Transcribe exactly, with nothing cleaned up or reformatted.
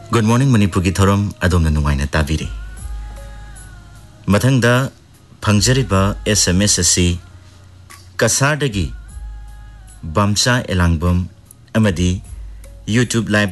Good morning Manipur ki thorom adom na nungaina tabiri. Mathangda phangjariba S M S asi Kasardagi Bamsa Elangbam amadi YouTube live